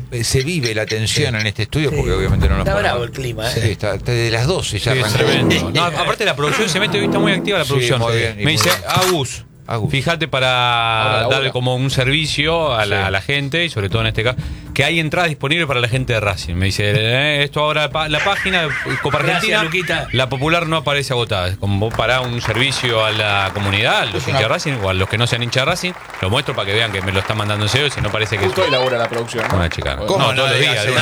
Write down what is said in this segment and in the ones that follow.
se vive la tensión en este estudio, porque obviamente no nos Está ponemos. bravo el clima, Sí, está desde las 12 ya Sí, es arrancó. tremendo. No, aparte la producción se mete hoy, está muy activa la Sí, producción. muy bien, y Me muy dice, bien. Agus, fíjate para Ahora. darle como un servicio a la, Sí. a la gente, y sobre todo en este caso, que hay entradas disponibles para la gente de Racing. Me dice, esto ahora la página Copa Argentina, Gracias, Luquita. la popular no aparece agotada. Es como para un servicio a la comunidad, a los hinchas de Racing o a los que no sean hinchas de Racing. Lo muestro para que vean que me lo están mandando en serio, si no parece que Justo es hoy labura la producción, ¿no? una chica. ¿Cómo? No, todos los días. Sí,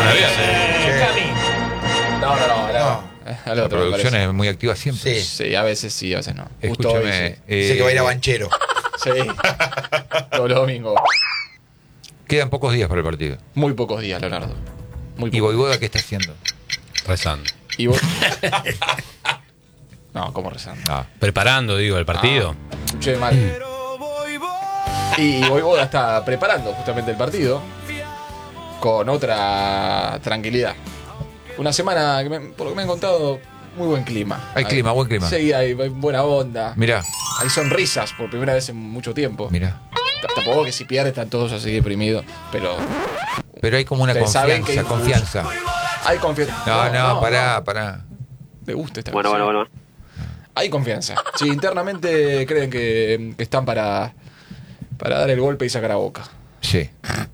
No. Al La otro, me producción parece. es muy activa siempre. Sí, a veces sí, a veces no. Justo hoy, Escúchame. sí. Dice que va a ir a Banchero. Sí. Todos los domingos. Quedan pocos días para el partido. Muy pocos días, Leonardo. Muy ¿Y pocos. Voivoda qué está haciendo? Rezando. ¿Y vos? No, ¿cómo rezando? Ah, Preparando, digo, el partido. Escuché mal. Y Voivoda está preparando justamente el partido con otra tranquilidad. Una semana, por lo que me han contado, muy buen clima. Hay clima, buen clima. Sí, hay buena onda. mirá, Hay sonrisas por primera vez en mucho tiempo. mirá. Tampoco que si pierde están todos así deprimidos, pero Pero hay como una Ustedes saben confianza, que confianza. hay confianza. No, pará. Le gusta esta Bueno. Hay confianza. Sí, internamente creen que están para dar el golpe y sacar a Boca. Sí.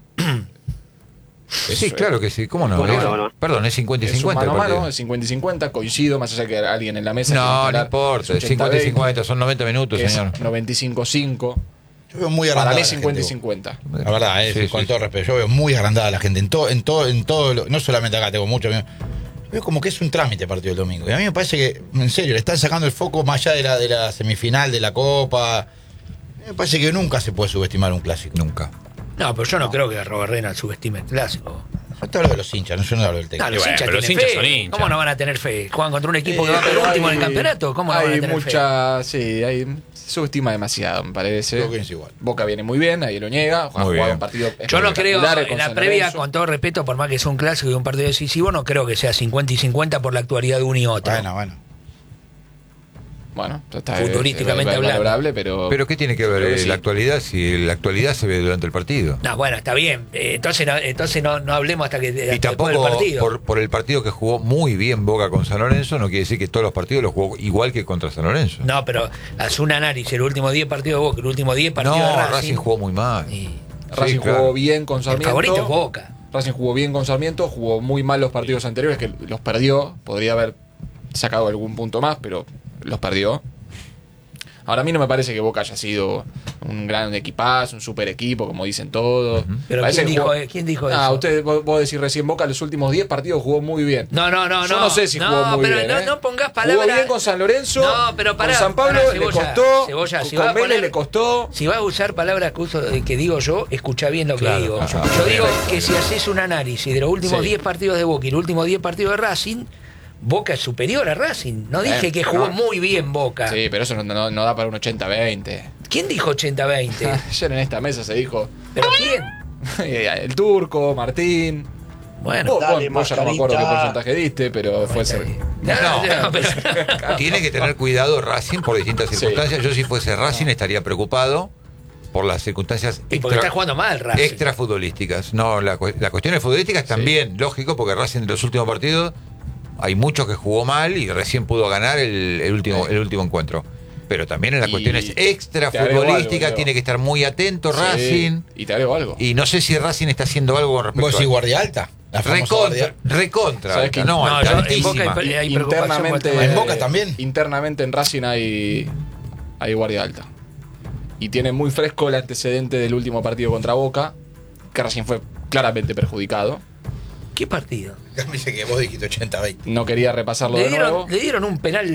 Sí, Eso, claro que sí. ¿Cómo no? Bueno. Perdón, es 50 y Es un 50 el mano a mano, partido. es 50 y 50, coincido, más allá que alguien en la mesa... No, quiera no importa. Es 50 y 50, son 90 minutos, es señor. 95-5. Yo veo muy Para agrandada. mí la 50 y gente. 50. La verdad, Sí, con sí. todo respeto, yo veo muy agrandada la gente en todo no solamente acá, tengo mucho. Veo como que es un trámite el partido del domingo. Y a mí me parece que, en serio, le están sacando el foco más allá de la semifinal de la Copa. A mí me parece que nunca se puede subestimar un clásico. Nunca. No, pero yo no creo que Robert Renal subestime el clásico. Yo te hablo de los hinchas, yo no hablo del No, técnico. los bueno, hinchas pero los tienen hinchas fe. son hinchas. ¿Cómo no van a tener fe? Juegan contra un equipo que va por último en el campeonato. ¿Cómo no van a hay tener mucha, sí, se subestima demasiado, me parece. Yo pienso igual. Boca viene muy bien, ahí lo niega. Ha Muy jugado bien. un partido Yo no creo, espectacular en la San previa, Lorenzo. con todo respeto, por más que sea un clásico y un partido decisivo, no creo que sea 50 y 50 por la actualidad de uno y otro. Bueno. Bueno, está Futurísticamente es hablando. valorable, pero... Pero ¿qué tiene que ver Creo que sí. la actualidad si la actualidad se ve durante el partido? No, bueno, está bien. Entonces no hablemos hasta que Y después tampoco del partido. por el partido que jugó muy bien Boca con San Lorenzo, no quiere decir que todos los partidos los jugó igual que contra San Lorenzo. No, pero hace un análisis, el último 10 partidos de Boca, el último 10 partidos de Racing Racing. jugó muy mal. Y Racing Sí, claro. jugó bien con el Sarmiento. favorito es Boca. Racing jugó bien con Sarmiento, jugó muy mal los partidos anteriores, que los perdió. Podría haber sacado algún punto más, pero los perdió. Ahora, a mí no me parece que Boca haya sido un gran equipazo, un super equipo, como dicen todos. Pero Parece ¿quién que dijo, jugó- ¿quién dijo Ah, eso? vos decís recién, Boca los últimos 10 partidos jugó muy bien. No. Yo no sé si jugó muy pero bien. no, ¿eh? no pongas palabras. Jugó bien con San Lorenzo. No, pero pará, con San Pablo pará, le Cebolla, costó. Cebolla, si con vas a Vélez poner- le costó. Si vas a usar palabras que digo yo, escucha bien lo que Claro, digo. claro. Yo digo que si haces un análisis de los últimos Sí. 10 partidos de Boca y los últimos 10 partidos de Racing, Boca es superior a Racing. No dije que jugó no. muy bien Boca. Sí, pero eso no da para un 80-20. ¿Quién dijo 80-20? Ayer en esta mesa se dijo ¿Pero quién? el Turco, Martín. Bueno, Vos ya no me acuerdo qué porcentaje diste, pero fue ese. no, pero- Tiene que tener cuidado Racing por distintas Sí. circunstancias. Yo si fuese Racing estaría preocupado por las circunstancias y porque está jugando mal Racing. extra futbolísticas. No, la cuestión de futbolísticas también, lógico, porque Racing en los últimos partidos hay muchos que jugó mal y recién pudo ganar el último encuentro. Pero también en las Y cuestiones extra te agrego futbolísticas algo, tiene que estar muy atento Sí, Racing. Y te agrego algo. Y no sé si Racing está haciendo algo con respecto ¿Vos decís a guardia alta? La famosa guardia. recontra ¿Sabes alta, qué? no, No, alta, yo- en altísima. Boca hay preocupación por el Internamente, tema. ¿En Boca también? Internamente en Racing hay guardia alta. Y tiene muy fresco el antecedente del último partido contra Boca, que Racing fue claramente perjudicado. ¿Qué partido? Me dice que vos dijiste 80-20. No quería repasarlo de nuevo. Le dieron un penal.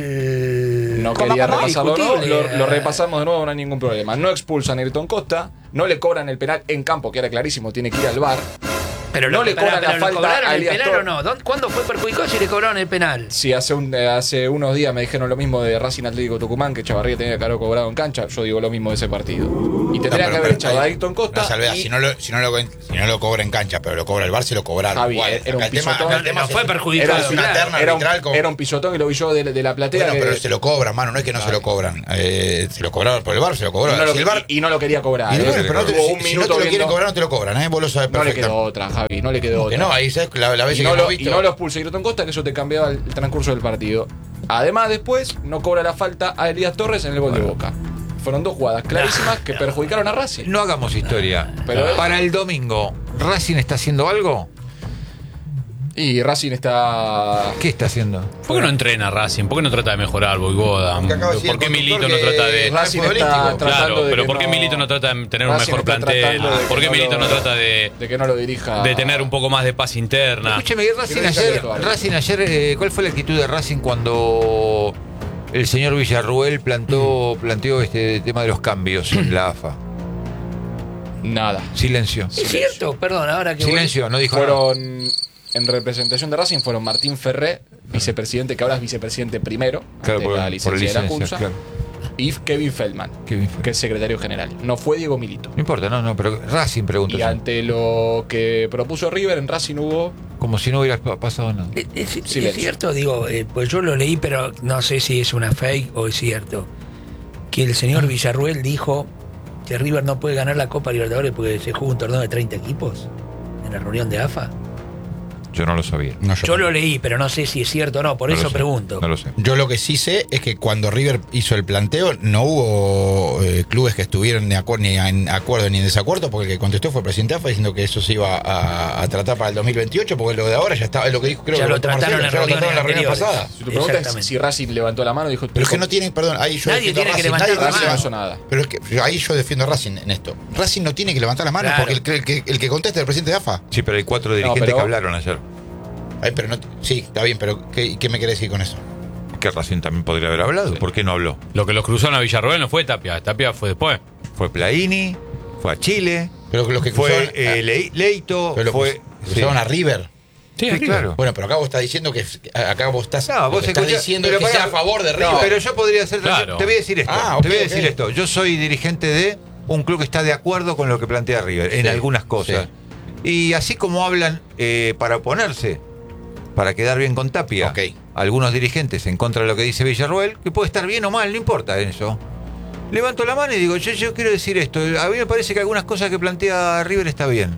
No quería repasarlo de nuevo. discutible. Lo repasamos de nuevo, no hay ningún problema. No expulsan a Ayrton Costa, no le cobran el penal en campo, que era clarísimo, tiene que ir al VAR. Pero no le cobran la ¿le falta cobraron a el Elías penal Tor- o no? ¿Cuándo fue perjudicado si le cobraron el penal? Sí, hace unos días me dijeron lo mismo de Racing Atlético Tucumán, que Chavarría tenía que haber cobrado en cancha. Yo digo lo mismo de ese partido. Y tendría que haber echado a Ayrton Costa. Una salvedad, y- si no lo cobra en cancha, pero lo cobra el bar, se lo cobraron. Javi, Igual. era un Acá el tema- pisotón. acá el tema No es fue ese. perjudicado, Era una claro. terna era, arbitral con- era un pisotón que lo vi yo de la platea. Bueno, que- pero se lo cobran, mano, no es que no se lo cobran. Se lo cobraron por el bar, se lo y, cobraron. no lo, Si el bar, y no lo quería cobrar. y bueno, pero no te, Tuvo si, un si no minuto te lo quieren viendo- cobrar, no te lo cobran, vos lo sabés No le quedó perfectamente. otra, Javi. Gaby, no le quedó Que otra. no, ahí sabes la vez y, que no hemos lo, visto. y no lo expulsa Iroton Costa, que eso te cambiaba el transcurso del partido. Además, después no cobra la falta a Elías Torres en el gol de Boca. Fueron 2 jugadas clarísimas que perjudicaron a Racing. No hagamos historia. Pero- Para el domingo, ¿Racing está haciendo algo? Y Racing está... ¿Qué está haciendo? ¿Por qué no entrena Racing? ¿Por qué no trata de mejorar Boivoda? Porque acaba de decir ¿Por qué el Milito no conductor trata que de...? Racing futbolístico. está tratando Claro, de pero que ¿por qué no- Milito no trata de tener un Racing mejor está plantel? tratando de que ¿Por qué no Milito lo- no trata de que no lo dirija... tener un poco más de paz interna? Escúcheme, Racing Quiero ayer, decirle algo. Racing ayer ¿cuál fue la actitud de Racing cuando el señor Villarruel planteó este tema de los cambios en la AFA? Nada. Silencio. Es cierto, perdón, ahora que Silencio, no dijo nada. Fueron... En representación de Racing fueron Martín Ferré, vicepresidente, que ahora es vicepresidente primero, Claro, ante la licencia de la Cursa, claro. y Kevin Feldman, Kevin Feldman. que es secretario general. No fue Diego Milito. No importa, no, pero Racing preguntó. Y ante lo que propuso River, en Racing hubo... Como si no hubiera pasado nada. Es Silencio. cierto, digo, pues yo lo leí, pero no sé si es una fake o es cierto. Que el señor Villarruel dijo que River no puede ganar la Copa Libertadores porque se juega un torneo de 30 equipos en la reunión de AFA. Yo no lo sabía. No, Yo lo leí, pero no sé si es cierto o no, por No lo eso sé, pregunto. No lo sé. Yo lo que sí sé es que cuando River hizo el planteo no hubo clubes que estuvieron ni en acuerdo ni en desacuerdo, porque el que contestó fue el presidente AFA diciendo que eso se iba a tratar para el 2028, porque lo de ahora ya estaba, es lo que dijo, creo Ya que lo contó trataron Marcelo, en ya lo trataron en la reunión reuniones pasada. anteriores. Si tu pregunta es Exactamente. si Racing levantó la mano, dijo... Pero es que no tienen, perdón, ahí yo Nadie defiendo a tiene que Racing, levantar nadie la Racing mano. no hizo nada. Pero es que ahí yo defiendo a Racing en esto. Racing no tiene que levantar la mano Claro. porque el que contesta es el presidente de AFA. Sí, pero hay 4 dirigentes pero- que hablaron ayer. Ay, pero no, sí, está bien, pero ¿qué me querés decir con eso? Que Racing también podría haber hablado. ¿Por qué no habló? Lo que los cruzaron a Villarroel no fue Tapia. Tapia fue después. Fue Plaini, fue a Chile, Pero los que fue cruzaron, Leito, pero fue. cruzaron a River. Sí, claro. Bueno, pero acá vos estás diciendo que acá vos estás, No, vos lo que estás escuchá- diciendo pero es que pará. sea a favor de River. No, pero yo podría ser. Claro. Te voy a decir esto. Ah, ok, te voy a ok. decir esto. Yo soy dirigente de un club que está de acuerdo con lo que plantea River en Sí, algunas cosas. Y así como hablan para oponerse, para quedar bien con Tapia, Ok. algunos dirigentes en contra de lo que dice Villarroel, que puede estar bien o mal, no importa eso. Levanto la mano y digo, yo quiero decir esto. A mí me parece que algunas cosas que plantea River está bien.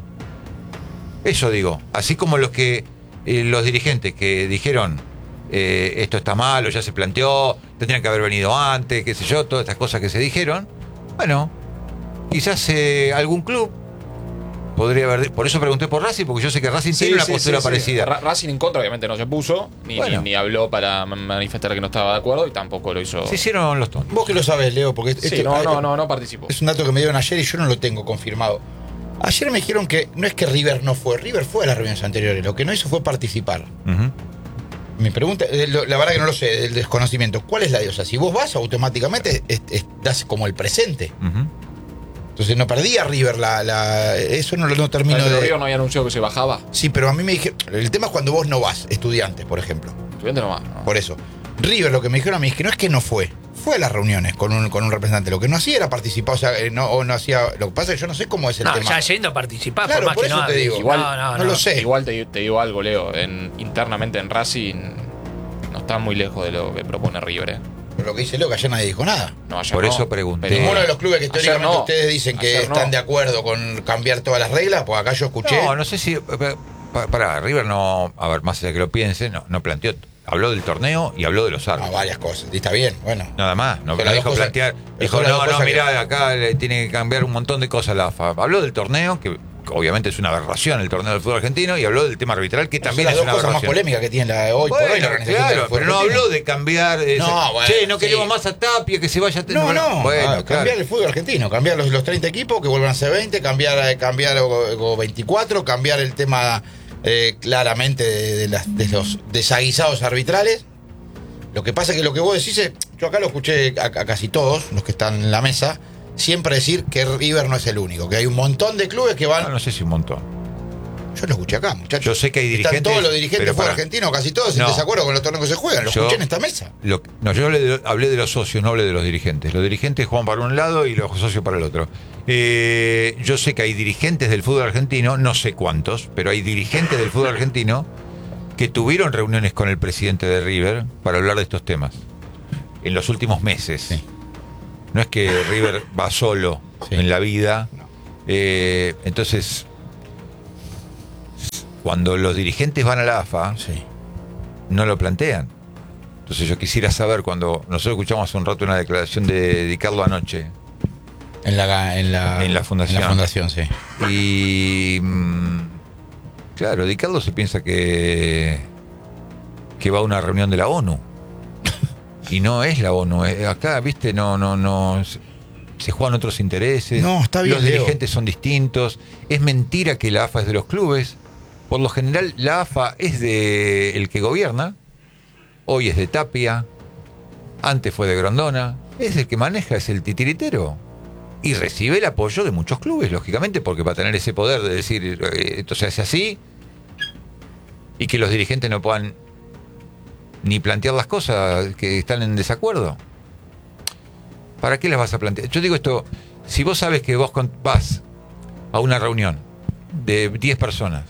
Eso digo. Así como los dirigentes que dijeron esto está mal o ya se planteó, tendrían que haber venido antes, qué sé yo, todas estas cosas que se dijeron. Bueno, quizás algún club podría haber. Por eso pregunté por Racing, porque yo sé que Racing tiene una postura parecida. Racing en contra obviamente no se puso, Bueno. ni habló para manifestar que no estaba de acuerdo y tampoco lo hizo. Se hicieron los tontos. Vos que lo sabés, Leo, porque Sí, no participó. es un dato que me dieron ayer y yo no lo tengo confirmado. Ayer me dijeron que no es que River no fue, River fue a las reuniones anteriores, lo que no hizo fue participar. Ujú. Mi pregunta, la verdad que no lo sé, el desconocimiento, ¿cuál es la de? O sea, si vos vas automáticamente das como el presente. Ujú. Entonces no perdía River eso no termino Pero de... River no había anunciado que se bajaba. Sí, pero a mí me dijeron, el tema es cuando vos no vas, estudiantes, por ejemplo. Estudiante no va. No. Por eso. River lo que me dijeron a mí es que no es que no fue a las reuniones con un representante. Lo que no hacía era participar, o sea, no hacía. Lo que pasa es que yo no sé cómo es el No, tema. ya yendo a participar, Claro, por más por que eso no te hable. digo. Igual, no lo sé. Igual te digo algo, Leo. Internamente en Racing no está muy lejos de lo que propone River. Pero lo que dice Leo, que ayer nadie dijo nada. No, ayer Por no, eso pregunté. pero- Ninguno de los clubes que Ayer históricamente no. ustedes dicen que Ayer no. están de acuerdo con cambiar todas las reglas, pues acá yo escuché. No sé si. Para River no. A ver, más allá de que lo piense, no planteó. Habló del torneo y habló de los árbitros. varias cosas. Y está bien, bueno. Nada más, no Son las dijo dos cosas- plantear. Dijo, son las dos no, cosas que- mirá, acá le tiene que cambiar un montón de cosas la AFA. Habló del torneo, que obviamente es una aberración el torneo del fútbol argentino, y habló del tema arbitral, que también son es las una dos cosas más aberración. polémicas que tiene hoy por hoy la organización claro, del fútbol pero no argentino. habló de cambiar. No, bueno, che, no sí. queremos más a Tapia, que se vaya. No, Bueno, cambiar claro. el fútbol argentino, cambiar los 30 equipos que vuelvan a ser 20, cambiar o 24, cambiar el tema claramente de los desaguisados arbitrales. Lo que pasa es que lo que vos decís es, yo acá lo escuché a casi todos los que están en la mesa, siempre decir que River no es el único, que hay un montón de clubes que van. No sé si un montón. Yo lo escuché acá, muchachos. Yo sé que hay dirigentes. Están todos los dirigentes pero del fútbol pará. argentino, casi todos, en No. desacuerdo con los torneos que se juegan. Lo Yo- escuché en esta mesa. Yo hablé de los socios, no hablé de los dirigentes. Los dirigentes juegan para un lado y los socios para el otro. Yo sé que hay dirigentes del fútbol argentino, no sé cuántos, pero hay dirigentes del fútbol argentino que tuvieron reuniones con el presidente de River para hablar de estos temas en los últimos meses. Sí. No es que River va solo Sí. en la vida. Entonces, cuando los dirigentes van a la AFA, Sí. no lo plantean. Entonces yo quisiera saber, cuando nosotros escuchamos hace un rato una declaración de Di Carlo anoche, En la fundación. En la fundación, sí. y claro, Di Carlo se piensa que va a una reunión de la ONU. Y no es la ONU. Acá, viste, no se juegan otros intereses. No, está bien, Los Leo. dirigentes son distintos. Es mentira que la AFA es de los clubes. Por lo general, la AFA es de el que gobierna. Hoy es de Tapia. Antes fue de Grondona. Es el que maneja, es el titiritero. Y recibe el apoyo de muchos clubes, lógicamente, porque para tener ese poder de decir esto se hace así, y que los dirigentes no puedan ni plantear las cosas que están en desacuerdo. ¿Para qué las vas a plantear? Yo digo esto, si vos sabes que vos vas a una reunión de 10 personas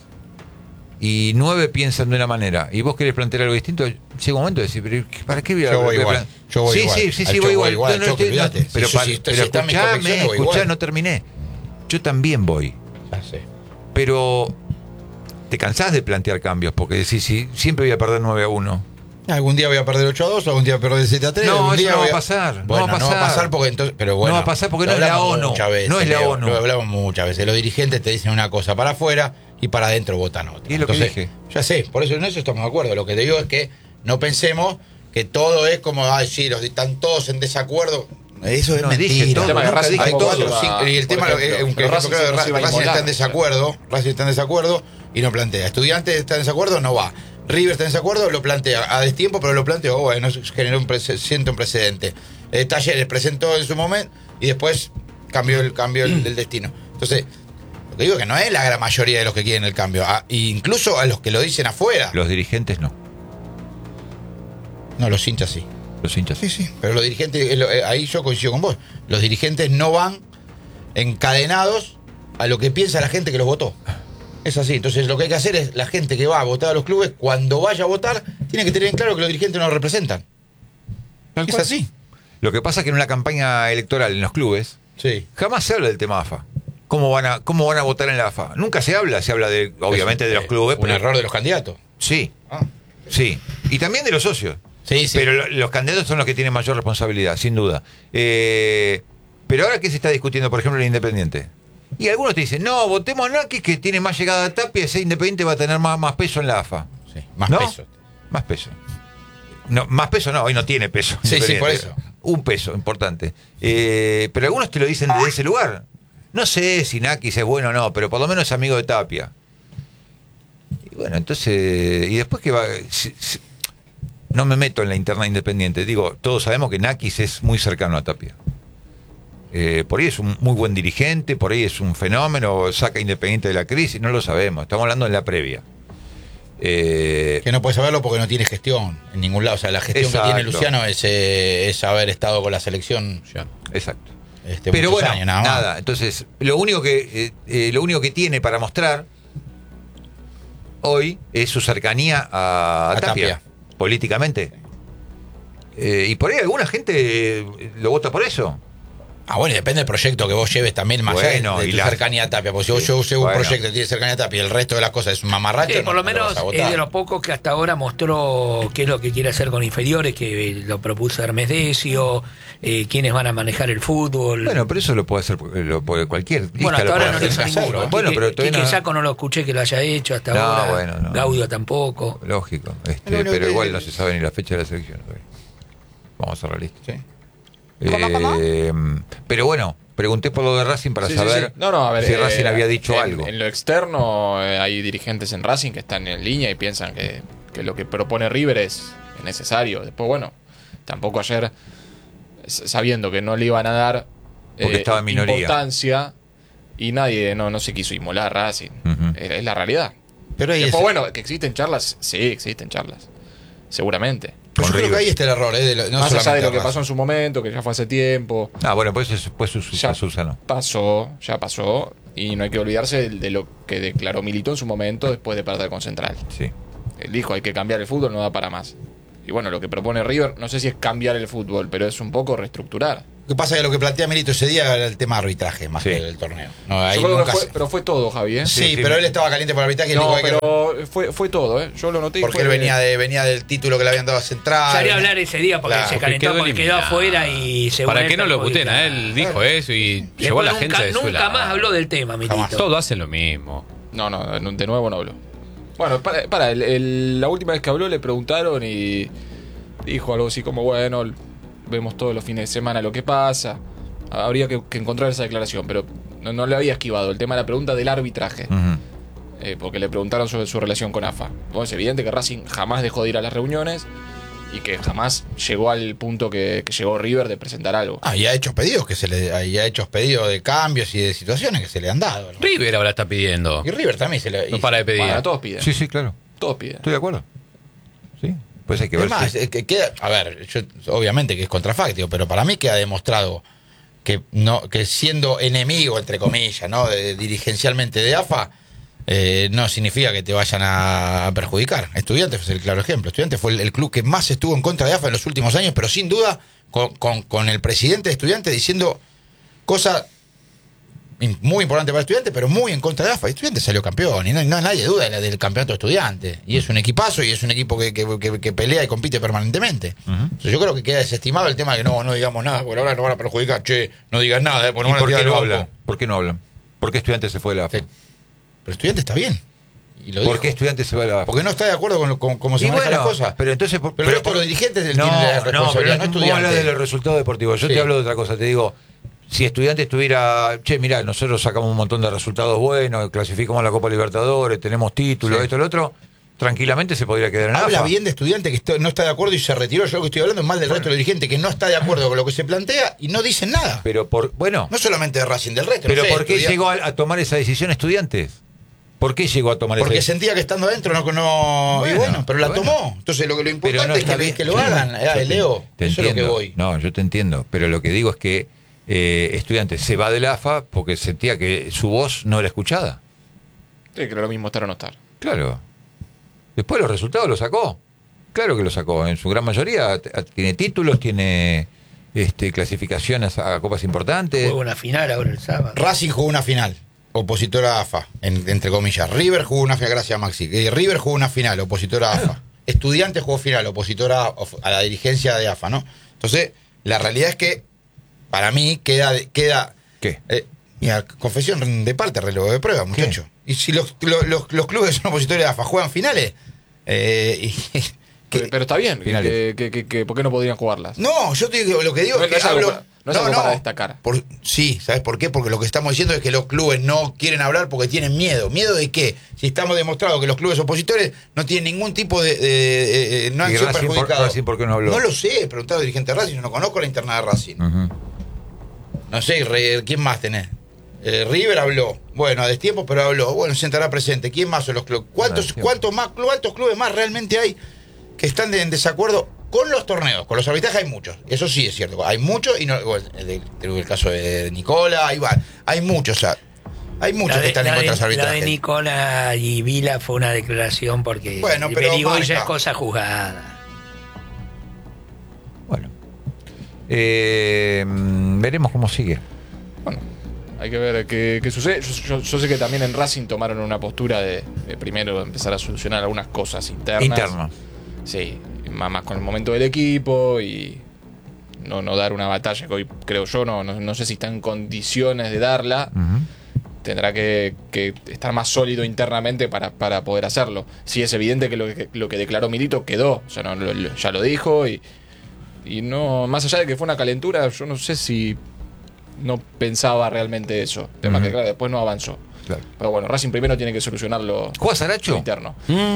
y 9 piensan de una manera y vos querés plantear algo distinto, llega un momento de decir, ¿pero ¿para qué voy a Yo voy igual. Yo voy sí, igual. sí, sí, Al sí, Choco voy igual. igual, No, Choco, olvídate. pero Si están mis convicciones, voy escuchá, igual. no terminé. Yo también voy. Ya sé. Pero te cansás de plantear cambios, porque decís, sí, siempre voy a perder 9-1. Algún día voy a perder 8-2, algún día voy a perder 7-3. No, algún eso día no va voy a pasar, Bueno, no va a pasar. porque entonces. Pero bueno, No va a pasar porque lo no es la hablamos ONU, muchas veces, no es la Leo, ONU. Lo hablamos muchas veces. Los dirigentes te dicen una cosa para afuera y para adentro votan otra. Y es lo que dije. Ya sé, por eso en eso estamos de acuerdo. Lo que te digo es que no pensemos que todo es como, ay, sí, están todos en desacuerdo. Eso es No, mentira. dije todo, El tema de nunca Racing dije Hay tampoco todo. cuatro, se va, cinco, y el por tema, ejemplo, un pero ejemplo claro, no se va a Racing inmolar. está en desacuerdo, Racing está en desacuerdo y no plantea. Estudiantes está en desacuerdo, no va. River está en desacuerdo, lo plantea a destiempo, pero lo planteó, bueno, generó siente un precedente. Talleres presentó en su momento y después cambió el destino. Entonces, lo que digo es que no es la gran mayoría de los que quieren el cambio, incluso a los que lo dicen afuera. Los dirigentes no. No, los hinchas sí. Los hinchas. Sí, sí, pero los dirigentes, ahí yo coincido con vos, los dirigentes no van encadenados a lo que piensa la gente que los votó. Es así, entonces lo que hay que hacer es la gente que va a votar a los clubes, cuando vaya a votar, tiene que tener en claro que los dirigentes no lo representan. Es así. Lo que pasa es que en una campaña electoral en los clubes Sí. jamás se habla del tema AFA. ¿Cómo van a votar en la AFA? Nunca se habla de, obviamente, de los clubes. Un pero- error de los candidatos. Sí, Ah. sí. Y también de los socios. Sí, sí. Pero los candidatos son los que tienen mayor responsabilidad, sin duda. Pero ahora, ¿qué se está discutiendo, por ejemplo, en el Independiente? Y algunos te dicen, no, votemos a Naki, que tiene más llegada a Tapia, ese Independiente va a tener más peso en la AFA. Sí, más ¿No? peso. Más peso. No, más peso no, hoy no tiene peso. Sí, sí, Independiente. por eso. Un peso, importante. Pero algunos te lo dicen desde ese lugar. No sé si Nakis es bueno o no, pero por lo menos es amigo de Tapia. Y bueno, entonces, y después que va... no me meto en la interna independiente. Digo, todos sabemos que Nakis es muy cercano a Tapia. Por ahí es un muy buen dirigente, por ahí es un fenómeno, saca Independiente de la crisis, no lo sabemos. Estamos hablando en la previa. Que no puedes saberlo porque no tiene gestión en ningún lado. O sea, la gestión Exacto. que tiene Luciano es haber estado con la selección ya, Exacto. muchos Pero bueno, años, nada más. nada. Entonces, lo único que tiene para mostrar hoy es su cercanía a Tapia, políticamente. Y por ahí alguna gente lo vota por eso. Ah, bueno, y depende del proyecto que vos lleves también, más Bueno, allá de y tu la- cercanía a Tapia. Porque si yo llevo Bueno. un proyecto que tiene cercanía a Tapia y el resto de las cosas es un mamarracho, Sí, por lo no menos vas a es votar. de los pocos que hasta ahora mostró qué es lo que quiere hacer con inferiores, que lo propuso Hermes Decio, quiénes van a manejar el fútbol. Bueno, pero eso lo puede hacer cualquier. Bueno, hasta ahora no lo hizo hacerlo. ninguno. Bueno, pero todavía Quique no- Saco no lo escuché que lo haya hecho hasta No, ahora. bueno, no. Gaudio tampoco. Lógico. Lo único Pero que- igual no se sabe ni la fecha de la selección. todavía. Vamos a ser realistas. Sí. Pero bueno, pregunté por lo de Racing para Sí, sí, saber sí. No, a ver, si Racing había dicho algo. En lo externo hay dirigentes en Racing que están en línea y piensan que lo que propone River es necesario. Después, bueno, tampoco ayer, sabiendo que no le iban a dar Porque estaba en minoría. importancia y nadie no se quiso inmolar a Racing. Ujú. Es la realidad. Pero ahí Después, es- bueno, que existen charlas, sí, existen charlas. Seguramente. Pero yo con creo que River. ahí está el error, no Más allá de solamente lo que Racing. pasó en su momento, que ya fue hace tiempo. Ah, bueno, pues eso fue Ya Susano. ya pasó. Y no hay que olvidarse de lo que declaró Milito en su momento después de perder con Central. Sí. Él dijo, hay que cambiar el fútbol, no da para más. Y bueno, lo que propone River, no sé si es cambiar el fútbol, pero es un poco reestructurar. que pasa es que lo que plantea Milito ese día era el tema de arbitraje más Sí. que el torneo. No, ahí Yo creo nunca que se- pero fue todo, Javi, ¿eh? Sí, Sí, pero sí. él estaba caliente por el arbitraje. No, dijo que- pero fue todo, ¿eh? Yo lo noté. y porque fue- él venía del título que le habían dado a Central. Salió a hablar ese día porque Claro, se porque calentó porque quedó eliminado. afuera y se ¿Para qué no lo puteen a él? Dijo eso y llevó a la gente a Nunca más habló del tema, Milito. Jamás. Todo hace lo mismo. No, de nuevo no habló. Bueno, la última vez que habló le preguntaron y dijo algo así como, bueno, vemos todos los fines de semana lo que pasa. Habría que encontrar esa declaración, pero no le había esquivado el tema de la pregunta del arbitraje. Ujú. Porque le preguntaron sobre su relación con AFA. Bueno, es evidente que Racing jamás dejó de ir a las reuniones y que jamás llegó al punto que llegó River de presentar algo. Y ha hecho pedidos pedidos de cambios y de situaciones que se le han dado. River ahora está pidiendo. Y River también se le. No para de pedir. Bueno, todos piden. Sí, sí, claro. Todos piden. Estoy de acuerdo. Sí. Pues hay que Es ver. más, si- que queda, a ver, obviamente que es contrafáctico, pero para mí queda demostrado que siendo enemigo, entre comillas, ¿no? Dirigencialmente de AFA, no significa que te vayan a perjudicar. Estudiantes es el claro ejemplo. Estudiantes fue el club que más estuvo en contra de AFA en los últimos años, pero sin duda con el presidente de Estudiantes diciendo cosas muy importantes para Estudiantes, pero muy en contra de AFA. Estudiantes salió campeón y no nadie duda del campeonato de Estudiantes. Y es un equipazo y es un equipo que pelea y compite permanentemente. Entonces yo creo que queda desestimado el tema de que no digamos nada, porque ahora nos van a perjudicar. Che, no digas nada, porque ¿Y nos van a por tirar qué al no banco. hablan? ¿Por qué no hablan? ¿Por qué Estudiantes se fue de la AFA? Sí. Pero Estudiantes está bien. Y lo ¿Por dijo. qué Estudiantes se va de la AFA? Porque no está de acuerdo con cómo se Y manejan bueno, las cosas. pero entonces... Pero el resto de los dirigentes tienen la responsabilidad, pero no vos Estudiantes. hablas de los resultados deportivos. Yo Sí. te hablo de otra cosa. Te digo, si Estudiantes tuviera... Che, mirá, nosotros sacamos un montón de resultados buenos, clasificamos a la Copa Libertadores, tenemos títulos, Sí. esto, lo otro, tranquilamente se podría quedar en Habla AFA. bien de Estudiantes que no está de acuerdo y se retiró. Yo lo que estoy hablando es mal del resto de los dirigentes que no está de acuerdo con lo que se plantea y no dicen nada. Pero bueno, No solamente de Racing, del resto. pero no sé, ¿por qué Estudiantes- llegó a tomar esa decisión Estudiantes? ¿Por qué llegó a tomar esa Porque decisión? sentía que estando adentro y bueno, pero la bueno. tomó. Entonces lo Pero importante no es está que, bien. que lo Sí, hagan. yo Leo, te eso es lo que entiendo. voy. No, yo te entiendo. Pero lo que digo es que Estudiantes se va de la AFA porque sentía que su voz no era escuchada. Sí, que lo mismo estar o no estar. Claro. Después los resultados los sacó. Claro que los sacó. En su gran mayoría tiene títulos, tiene clasificaciones a copas importantes. Juega una final ahora el sábado. Racing jugó una final, opositora a AFA, entre comillas. River jugó una final, gracias a Maxi. River jugó una final, opositora a AFA. Estudiantes jugó final, opositora a la dirigencia de AFA, ¿no? Entonces, la realidad es que para mí queda ¿Qué? mira, confesión de parte, reloj de prueba, muchacho. Y si los clubes son opositores de AFA juegan finales, Pero está bien. Finales. ¿Por qué no podrían jugarlas? no, yo te digo, lo que digo No es que es algo hablo. para- no es algo para destacar. Sí, ¿sabes por qué? Porque lo que estamos diciendo es que los clubes no quieren hablar porque tienen miedo. ¿Miedo de qué? Si estamos demostrado que los clubes opositores no tienen ningún tipo de no han ¿Y sido Racing perjudicados. Racing por qué no habló? No lo sé, preguntado al dirigente de Racing, yo no conozco la interna de Racing. Ujú. No sé, ¿quién más tenés? River habló. Bueno, a destiempo, pero habló. Bueno, se sentará presente. ¿Quién más son los clubes? ¿Cuántos clubes más realmente hay que están en desacuerdo con los torneos? Con los arbitrajes hay muchos. Eso sí es cierto. Hay muchos y no. Bueno, el caso de Nicola, hay muchos. O sea, hay muchos que están en contra de los La de arbitrajes. Nicola y Vila fue una declaración porque Bueno, pero Berigoy ya marca. es cosa juzgada. Bueno. Veremos cómo sigue. Bueno, hay que ver qué sucede. Yo sé que también en Racing tomaron una postura de primero empezar a solucionar algunas cosas internas. Interno. Sí, más con el momento del equipo y no dar una batalla que hoy creo yo no sé si está en condiciones de darla. Ujú. Tendrá que estar más sólido internamente para poder hacerlo. Sí es evidente que lo que declaró Milito quedó, o sea, ya lo dijo y no, más allá de que fue una calentura, yo no sé si no pensaba realmente eso. Tema Ujú. que claro, después no avanzó. Claro. Pero bueno, Racing primero tiene que solucionarlo ¿Juega lo Saracho? interno.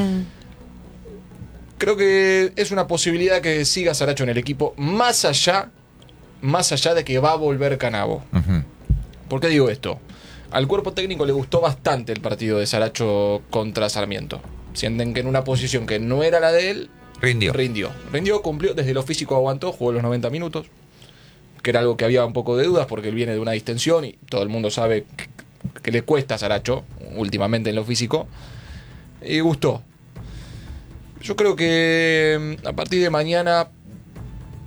Creo que es una posibilidad que siga Saracho en el equipo, más allá de que va a volver Canavo. Ujú. ¿Por qué digo esto? Al cuerpo técnico le gustó bastante el partido de Saracho contra Sarmiento. Sienten que en una posición que no era la de él, Rindió. cumplió, desde lo físico aguantó, jugó los 90 minutos, que era algo que había un poco de dudas porque él viene de una distensión y todo el mundo sabe que le cuesta a Saracho últimamente en lo físico, y gustó. Yo creo que a partir de mañana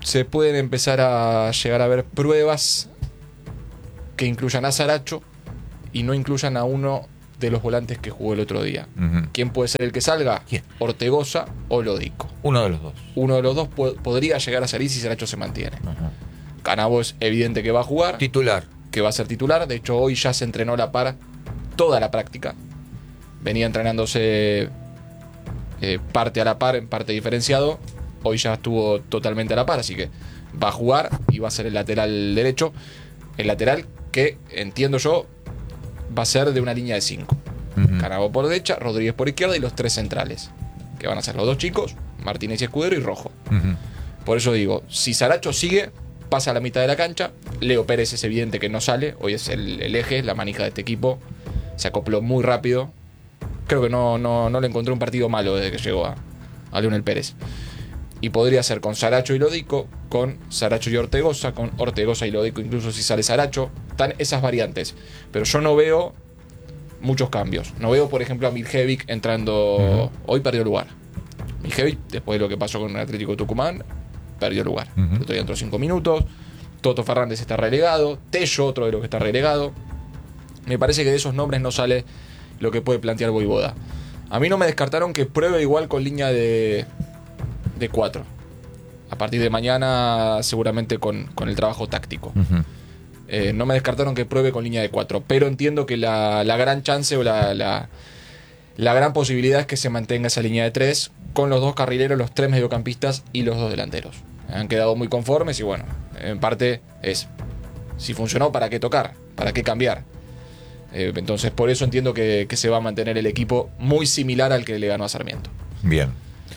se pueden empezar a llegar a ver pruebas que incluyan a Saracho y no incluyan a uno de los volantes que jugó el otro día. Ujú. ¿Quién puede ser el que salga? ¿Quién? Ortegoza o Lodico. Uno de los dos. Uno de los dos podría llegar a salir si Saracho se mantiene. Ajá. Canavo es evidente que va a jugar, Titular. que va a ser titular. De hecho, hoy ya se entrenó a la par toda la práctica. Venía entrenándose parte a la par, en parte diferenciado. Hoy ya estuvo totalmente a la par, así que va a jugar y va a ser el lateral derecho. El lateral que, entiendo yo, va a ser de una línea de 5. Ujú. Canavo por derecha, Rodríguez por izquierda y los 3 centrales, que van a ser los 2 chicos, Martínez y Escudero y Rojo. Ujú. Por eso digo, si Saracho sigue, pasa a la mitad de la cancha. Leo Pérez es evidente que no sale. Hoy es el eje, la manija de este equipo. Se acopló muy rápido. Creo que no le encontré un partido malo desde que llegó a Leonel Pérez. Y podría ser con Saracho y Lodico, con Saracho y Ortegoza, con Ortegoza y Lodico, incluso si sale Saracho. Están esas variantes. Pero yo no veo muchos cambios. No veo, por ejemplo, a Miljevic entrando. Hoy perdió lugar. Miljevic, después de lo que pasó con el Atlético de Tucumán, perdió lugar. Ujú. El otro día entró 5 minutos. Toto Fernández está relegado. Tello, otro de los que está relegado. Me parece que de esos nombres no sale lo que puede plantear Voivoda. A mí no me descartaron que pruebe igual con línea de 4. A partir de mañana, seguramente con el trabajo táctico. Ujú. No me descartaron que pruebe con línea de 4. Pero entiendo que la gran chance o la gran posibilidad es que se mantenga esa línea de 3 con los 2 carrileros, los 3 mediocampistas y los 2 delanteros. Han quedado muy conformes y bueno, en parte es, si funcionó, ¿para qué tocar? ¿Para qué cambiar? Entonces por eso entiendo que se va a mantener el equipo muy similar al que le ganó a Sarmiento. Bien.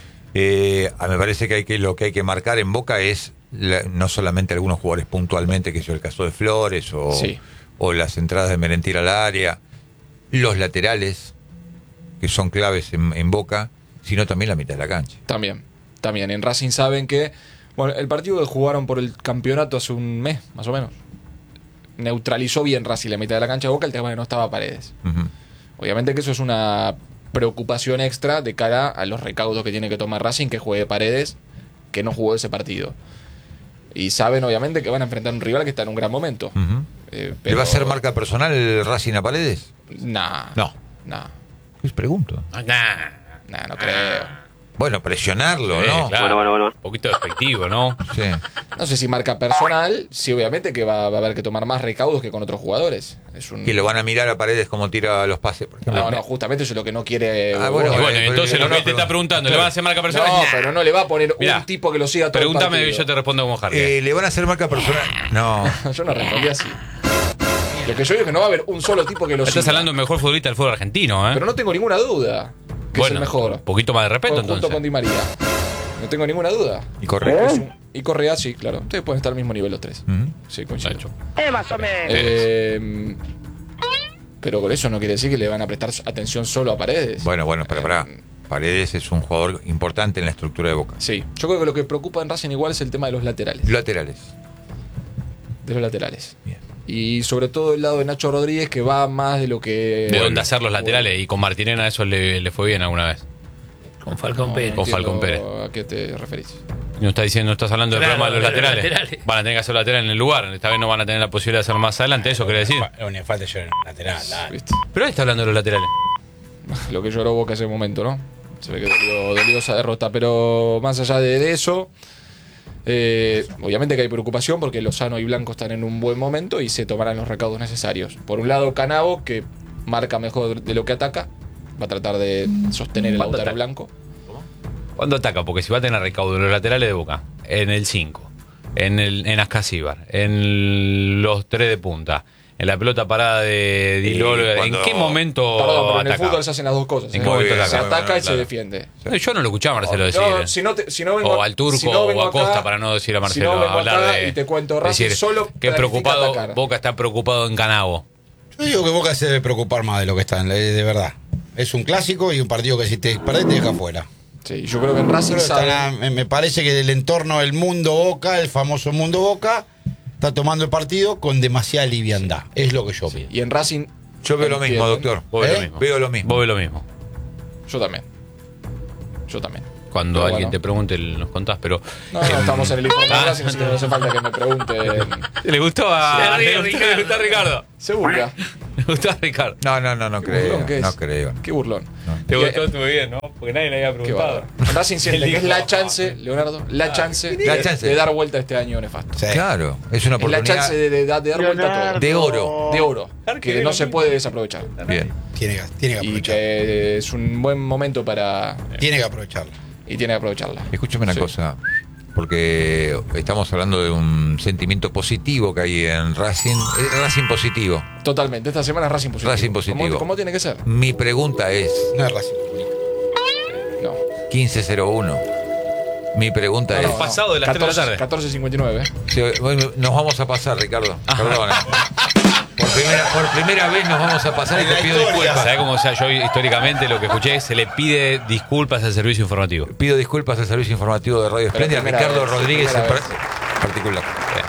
Me parece que lo que hay que marcar en Boca es no solamente algunos jugadores puntualmente, que es el caso de Flores Sí. o las entradas de Merentiel al área, los laterales, que son claves en Boca, sino también la mitad de la cancha. También. En Racing saben que, bueno, el partido que jugaron por el campeonato hace un mes, más o menos, neutralizó bien Racing la mitad de la cancha de Boca, el tema es que no estaba Paredes. Ujú. Obviamente que eso es una preocupación extra de cara a los recaudos que tiene que tomar Racing, que juegue Paredes, que no jugó ese partido. Y saben obviamente que van a enfrentar a un rival que está en un gran momento. Ujú. ¿Le va a hacer marca personal el Racing a Paredes? Nah. No. Nah. Les pregunto. Nah, no creo. Bueno, presionarlo, ¿no? Claro. Bueno. Un poquito despectivo, ¿no? Sí. No sé si marca personal, sí, obviamente que va a haber que tomar más recaudos que con otros jugadores. Es un... Que lo van a mirar a Paredes como tira los pases, por ejemplo. No, justamente eso es lo que no quiere. Ah, bueno, Y Boca. bueno, pero entonces no, lo que no, te está pero- preguntando, ¿le van a hacer marca personal? No, pero no le va a poner Mirá, un tipo que lo siga todo Pregúntame el y partido. yo te respondo como Harry. ¿Le van a hacer marca personal? No. Yo no respondí así. Lo que yo digo es que no va a haber un solo tipo que lo Estás siga. hablando del mejor futbolista del fútbol argentino, ¿eh? Pero no tengo ninguna duda que es el mejor. Un poquito más de respeto, Junto entonces. con Di María. No tengo ninguna duda. ¿Y Correa? Y Correa, sí, claro. Ustedes pueden estar al mismo nivel los 3. Ujú. Sí, coincido. Sacho. Más o menos. Pero con eso no quiere decir que le van a prestar atención solo a Paredes. Bueno, pero pará. Paredes es un jugador importante en la estructura de Boca. Sí, yo creo que lo que preocupa en Racing igual es el tema de los laterales. Laterales. Bien. Y sobre todo el lado de Nacho Rodríguez, que va más de lo que... De dónde hacer los laterales. Y con Martinena eso le fue bien alguna vez. Con Falcón Pérez. Con Falcón Pérez. ¿A qué te referís? No estás hablando del Claro, problema de los de los laterales. laterales. Van a tener que hacer lateral en el lugar. Esta vez no van a tener la posibilidad de hacer más adelante. Eso quiere decir. Le falta yo en el lateral. dale. ¿Viste? Pero ahí está hablando de los laterales. Lo que lloró Boca ese momento, ¿no? Se ve que dolió esa derrota. Pero más allá de eso, obviamente que hay preocupación porque Lozano y Blanco están en un buen momento y se tomarán los recaudos necesarios. Por un lado, Canavo, que marca mejor de lo que ataca, va a tratar de sostener el ¿Cuándo Lautaro ataca? Blanco. ¿Cuándo ataca? Porque si va a tener recaudo en los laterales de Boca, en el 5, en Ascasíbar, en los 3 de punta, en la pelota parada de Dilolo, ¿en cuando- qué momento Perdón, pero en el ataca? fútbol se hacen las dos cosas. ¿En ¿eh? qué momento Se ataca? ataca y se Claro. defiende. Yo no lo escuchaba a Marcelo decir. No, si no vengo, o al Turco si no vengo o a Costa, acá, para no decir a Marcelo. si no vengo hablar acá de, y te cuento, Racing decir, solo que planifica preocupado, atacar. Boca está preocupado en Canavo. Yo digo que Boca se debe preocupar más de lo que está, de verdad. Es un clásico y un partido que si te perdés te deja fuera. Sí, yo creo que en Racing Pero saben- me parece que del entorno del mundo Boca, el famoso mundo Boca, está tomando el partido con demasiada liviandad. Es lo que yo veo. y en Racing Yo veo lo mismo, entienden. doctor. Vos ves ¿Eh? lo mismo. Veo lo mismo. Vos ves lo mismo. Yo también. Cuando Pero alguien bueno. te pregunte, nos contás, pero. No, estamos en el informe de Racing, así que no hace falta que me pregunte. ¿Le gustó a Sí, le gustó a Ricardo? Se burla. ¿Le gustó a Ricardo? No creo. burlón que es. No creo. Qué burlón. Te Y- gustó muy bien, ¿no? Porque nadie le había Qué preguntado. bárbaro. Racing siente Él que es dijo, la chance, Leonardo, la chance, La chance. de dar vuelta a este año nefasto. Sí. Claro, es una Es la oportunidad chance de dar vuelta a todo. de oro. De oro. Que no se puede desaprovechar. Bien. Tiene que Y aprovechar. que es un buen momento para. Tiene que aprovecharlo. Y tiene que aprovecharla. Escúchame una Sí. cosa, porque estamos hablando de un sentimiento positivo que hay en Racing. Racing positivo. Totalmente. Esta semana es Racing positivo. Racing positivo. ¿Cómo tiene que ser? Mi pregunta es, No es Racing. No. 15:01. Mi pregunta es, pasado de las 3 de la tarde. 14:59. bueno, nos vamos a pasar, Ricardo. Perdona. Por primera vez nos vamos a pasar y te pido disculpas. ¿Sabés cómo sea? Yo históricamente lo que escuché, se le pide disculpas al servicio informativo. Pido disculpas al servicio informativo de Radio Espléndida, primera Ricardo vez, Rodríguez en primera vez. particular.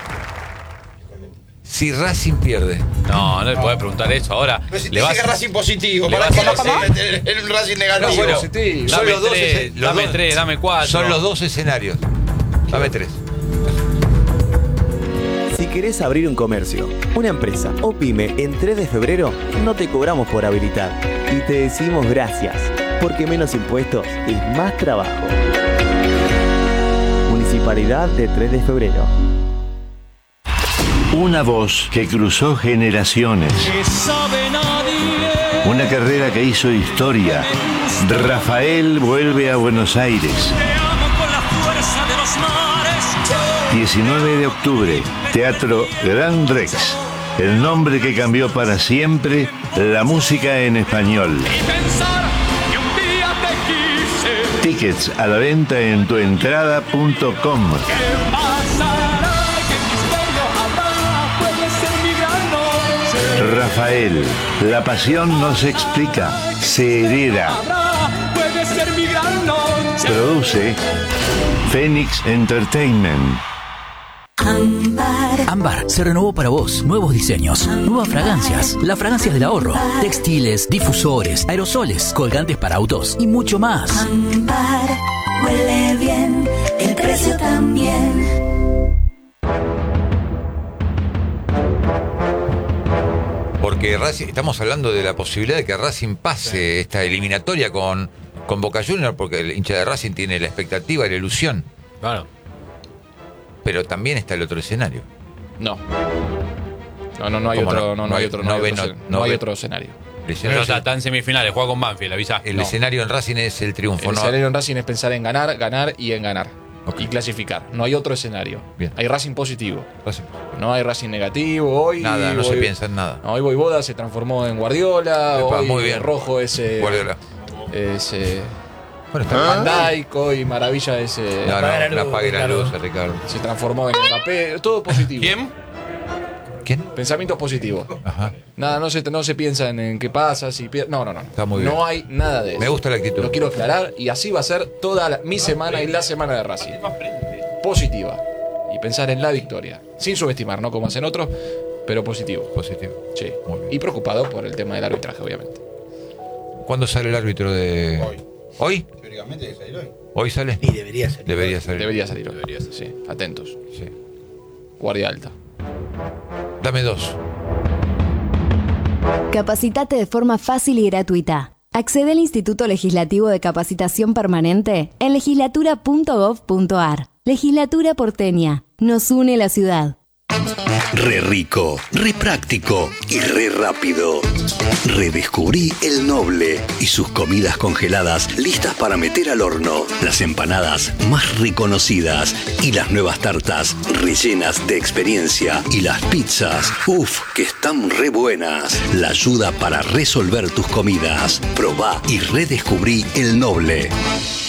Si Racing pierde, No le podés preguntar eso. Ahora Pero si te le vas dice que Racing positivo, le ¿para vas qué a lo vas a meter en un Racing negativo? No, bueno, positivo. son Dame los dos tres, los dame dos- 3, dame 4. son los dos escenarios. Dame 3. Si querés abrir un comercio, una empresa o pyme en 3 de febrero, no te cobramos por habilitar. Y te decimos gracias, porque menos impuestos es más trabajo. Municipalidad de 3 de febrero. Una voz que cruzó generaciones. Una carrera que hizo historia. Rafael vuelve a Buenos Aires. 19 de octubre, Teatro Gran Rex. El nombre que cambió para siempre la música en español. Tickets a la venta en tuentrada.com. Rafael, la pasión no se explica, se hereda. Produce Phoenix Entertainment. Ámbar se renovó para vos. Nuevos diseños, nuevas fragancias, las fragancias del ahorro, textiles, difusores, aerosoles, colgantes para autos y mucho más. Ámbar, huele bien, el precio también. Porque Racing, estamos hablando de la posibilidad de que Racing pase esta eliminatoria con Boca Juniors, porque el hincha de Racing tiene la expectativa y la ilusión. Claro. Pero también está el otro escenario. No. No hay ¿Cómo otro, no? no hay otro, no hay otro, no hay ve- otro escenario. El Pero escenario, está en semifinales, juega con Banfield, avisa. el no. escenario en Racing es el triunfo, El ¿no? escenario en Racing es pensar en ganar, ganar y en ganar. Ok. Y clasificar. No hay otro escenario. Bien. Hay Racing positivo. Racing. No hay Racing negativo. Hoy Nada, no se hoy- piensa en nada. No, hoy Voivoda se transformó en Guardiola. Epa, Hoy muy bien. Rojo ese. Guardiola. Ese. Bueno, está Van Dijk, hoy Maravilla ese. No, Apaga la no luz, apague la Ricardo. luz, Ricardo. Se transformó en Mbappé. Todo positivo. ¿Quién? ¿Quién? Pensamientos positivos. Ajá. Nada, no se piensa en qué pasa, si pierde. No. Está muy bien. No hay nada de eso. Me gusta la actitud. Lo quiero aclarar y así va a ser toda mi semana y la semana de Racing. Positiva. Y pensar en la victoria. Sin subestimar, no como hacen otros, pero positivo. Positivo. Sí. Muy bien. Y preocupado por el tema del arbitraje, obviamente. ¿Cuándo sale el árbitro de...? Hoy. ¿Hoy? Teóricamente debe salir hoy. ¿Hoy sale? Y debería ser. Debería salir. Debería salir hoy. Sí, atentos. Sí. Guardia alta. Dame 2. Capacitate de forma fácil y gratuita. Accede al Instituto Legislativo de Capacitación Permanente en legislatura.gov.ar. Legislatura porteña. Nos une la ciudad. Re rico, re práctico y re rápido. Redescubrí El Noble y sus comidas congeladas listas para meter al horno. Las empanadas más reconocidas y las nuevas tartas rellenas de experiencia. Y las pizzas, que están re buenas. La ayuda para resolver tus comidas. Probá y redescubrí El Noble.